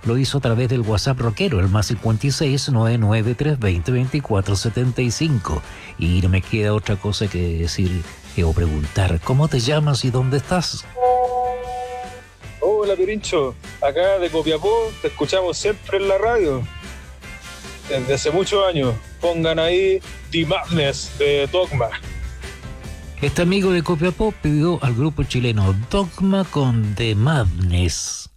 lo hizo a través del WhatsApp rockero, el más 56 99 320 2475. Y no me queda otra cosa que decir o preguntar, ¿cómo te llamas y dónde estás? Hola Pirincho, acá de Copiapó, te escuchamos siempre en la radio, desde hace muchos años. Pongan ahí The Madness de Dogma. Este amigo de Copiapó pidió al grupo chileno Dogma con The Madness.